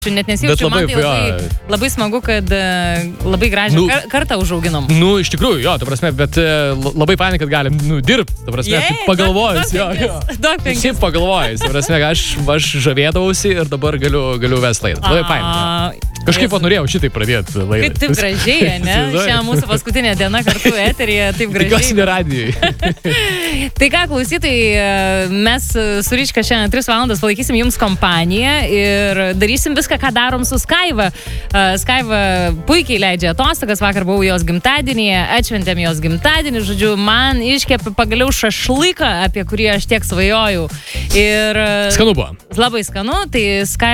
net nesijaučiu, man tai labai smagu, kad labai gražią kartą užauginom. Iš tikrųjų, jo, ta prasme, bet labai fainai, kad galim, dirbti, ta prasme, pagalvojus, jo. Šiaip pagalvojus, ta prasme, aš žavėdavausi ir dabar galiu vesti laidą. Labai fainai. Kažkaip norėjau šitai pradėti laidą. Kaip taip gražiai, ne? Šią mūsų paskutinę dieną kartu eteryje, taip gražiai. Tikiuosi ne radijai. Tai ką, klausytojai, mes su Ryčka šiandien 3 valandas palaikysim jums kompaniją ir darysim viską, ką darom su Skaiva. Skaiva puikiai leidžia atostogas, vakar buvau jos gimtadienyje, atšventėm jos gimtadienį, žodžiu, man iškepė pagaliau šašlyką, apie kurį aš tiek svajojau. Ir skanu buvo. Labai skanu, tai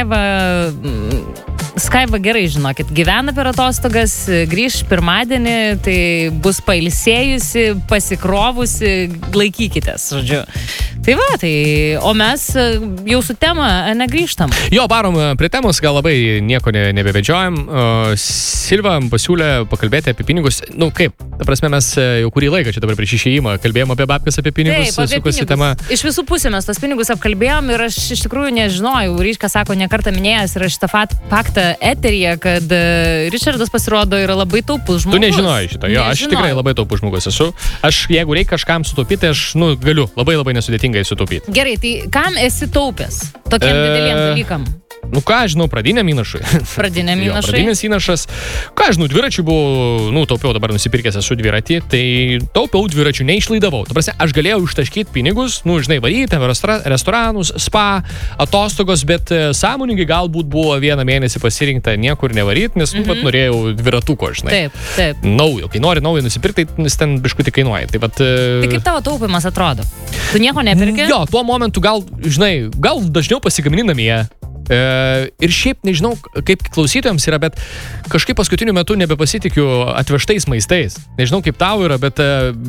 Skaiva gerai, žinokit, gyvena per atostogas, grįš pirmadienį, tai bus pailsėjusi, pasikrovusi, laikykitės, žodžiu. Tai va, o mes jau su tema negrįžtam. Jo, varom prie temos, gal labai nieko nebevedžiojam. Silva pasiūlė pakalbėti apie pinigus. Kaip, ta prasme, mes jau kurį laiką čia dabar prieš išėjimą kalbėjom apie babkes, apie pinigus. Taip, apie pinigus. Iš visų pusių mes tos pinigus apkalbėjom ir aš iš tikrųjų nežinojau. Ryčka sako, nekartą minėjęs yra šitą faktą eteryje, kad Richardas pasirodo yra labai taupus žmogus. Tu nežinojai šito, jo, aš tikrai labai taupus žmogus esu. Aš, jeigu reikia kažkam sutaupyti, aš, galiu labai nesudėtingai sutaupyti. Gerai, tai kam esi taupęs tokiam dideliem dalykam? Ką žinau, pradiniam įnašui. Pradiniam įnašui. Pradinis įnašas. Ką žinau, dviračių buvau, taupiau, dabar nusipirkęs esu dviratį, tai taupiau dviračių, neišlaidavau. Ta prasme, aš galėjau ištaškyti pinigus, varyti, restoranus, spa, atostogos, bet sąmoningai galbūt buvo vieną mėnesį pasirinkta niekur nevaryti, nes norėjau dviratuko, žinai. Taip. Naujo. Kai nori naujo nusipirkti, tai jis ten biškutį kainuoja. Tai kaip tavo taupimas atrodo? Tu nieko nepirki? Jo, tuo momentu gal dažniau pasigamini namie. Ir šiaip nežinau, kaip klausytojams yra, bet kažkaip paskutiniu metu nebepasitikiu atvežtais maistais. Nežinau, kaip tau yra, bet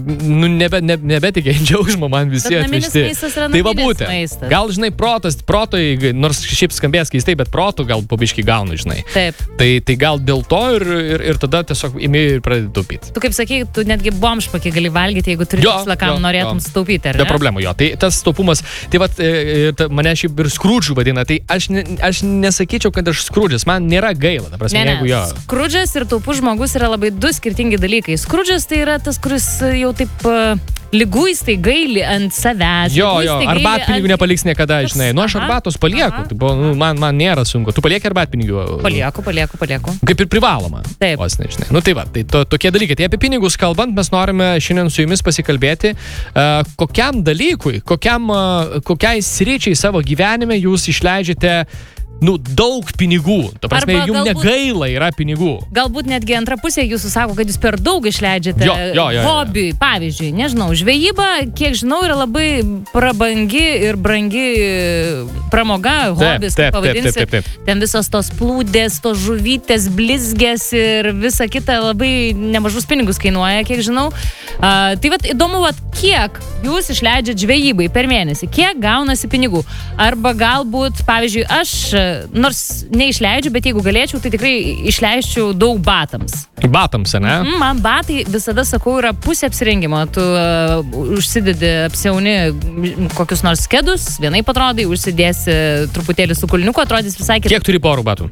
nebetikė džiaugsmo man visi atvežti. Tai va būtent. Gal, žinai, protui, nors šiaip skambės keistai, bet protų gal pabiškai gaunu, žinai. Taip. Tai gal dėl to ir tada tiesiog imi ir pradedi taupyti. Tu kaip sakai, tu netgi bomžpakį gali valgyti, jeigu turi tikslą, kam norėtum sutaupyti, ar ne? Be problemų, jo. Tai tas taupumas, tai vat, mane šiaip ir skrūdžių vadina, tai aš nesakyčiau, kad aš skrūdžas, man nėra gaila, ta prasme, jeigu jo. Skrūdžas ir taupus žmogus yra labai du skirtingi dalykai. Skrūdžas tai yra tas, kuris jau taip liguistai gaili ant savęs. Jo, arbatpinigių nepaliks niekada, žinai. Aš arbatos palieku, man nėra sunku. Tu palieki arbatpinigių? Palieku. Kaip ir privaloma. Taip. Vos nežinai. Tai va, tai tokie dalykai. Tai apie pinigus kalbant, mes norime šiandien su jumis pasikalbėti, kokiam dalykui, kokiai sričiai savo gyvenime jūs išleidžiate daug pinigų. Ta prasme, jums negaila yra pinigų. Galbūt netgi antra pusė jūsų sako, kad jūs per daug išleidžiate hobiui. Pavyzdžiui, nežinau, žvejyba, kiek žinau, yra labai prabangi ir brangi pramoga, hobis, kaip pavadinsi. Taip. Ten visos tos plūdės, tos žuvytės, blizgės ir visa kita labai nemažus pinigus kainuoja, kiek žinau. Tai vat įdomu, kiek jūs išleidžiat žvejybai per mėnesį, kiek gaunasi pinigų. Arba galbūt, pavyzdžiui, aš nors neišleidžiu, bet jeigu galėčiau, tai tikrai išleisčiau daug batams. Batams, ne? Man batai, visada sakau, yra pusė apsirengimo. Tu užsidedi, apsiauni kokius nors kedus, vienai atrodai, užsidėsi truputėlį su kulniuku, atrodys visai kitaip. Kiek turi porų batų?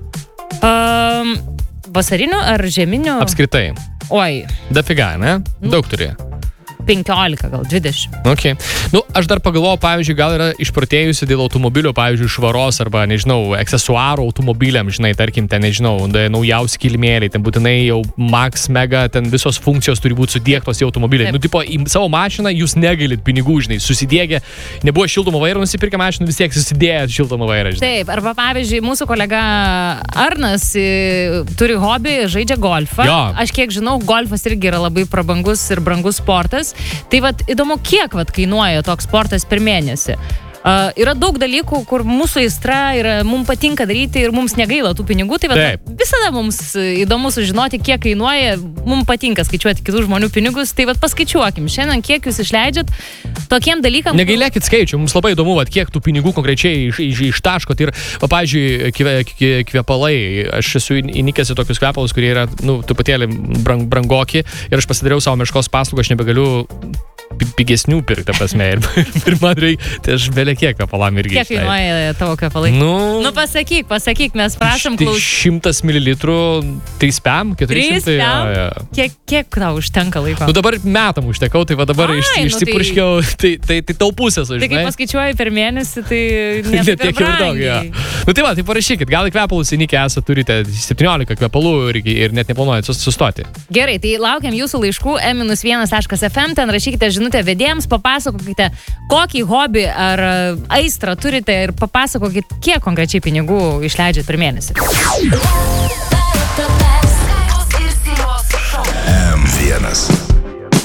Vasarinių ar žieminių? Apskritai. Oi. Dafiga, ne? Daug turi. 15, gal 20. Okay. Aš dar pagalvojau, pavyzdžiui, gal yra išprotėjusi dėl automobilio, pavyzdžiui, švaros arba, nežinau, aksesuarų automobiliam, žinai, tarkim, ten, nežinau, naujausi kilimėliai, ten būtinai jau max, mega, ten visos funkcijos turi būti sudiegtos į automobilį. Tipo, į savo mašiną jūs negailit pinigų, žinai, susidėgė, nebuvo šildomo vairo, nusipirkę mašiną, vis tiek susidėję šildomo vairą, žinai. Taip, arba, pavyzdžiui, mūsų kolega Arnas turi hobį, žaidžia golfą. Jo. Aš kiek žinau, golfas irgi yra labai prabangus ir brangus sportas. Tai vat įdomu, kiek kainuoja toks sportas per mėnesį. Yra daug dalykų, kur mūsų aistra yra, mums patinka daryti ir mums negaila tų pinigų, tai visada mums įdomu sužinoti, kiek kainuoja, mums patinka skaičiuoti kitų žmonių pinigus, tai paskaičiuokim šiandien, kiek jūs išleidžiat tokiem dalykam. Negailėkit skaičių, mums labai įdomu, kiek tų pinigų konkrečiai ištaškot ir, pavyzdžiui, kvepalai, aš esu įnikęs į tokius kvepalus, kurie yra, truputėlį brangoki ir aš pasidariau savo meškos paslaugą, aš nebegaliu pigesnių pirkti, ta prasme. Ir man reikia, tai aš belė kiek kvepalam irgi. Kiek kainuoja tavo kvepalai? Nu pasakyk, mes prašom klausyti. 100 ml, 3 pėm, 400. Ja. Kiek tau užtenka laiko? Nu dabar metam užtekau, tai va dabar išsipurškiau, tai tau pusės, žinai. Tai kai paskaičiuoji per mėnesį, tai net tiek ir daug, ja. Nu tai va, tai parašykit, gal kvepalus įnikę esate, turite 17 kvepalų ir net neplanuojat sustoti. Gerai, tai laukiam jūsų laiškų m-1.fm, ten rašykite žinutę vedėjams, papasakokite, kokį hobį ar aistrą turite ir papasakokit, kiek konkrečiai pinigų išleidžiat per mėnesį. M1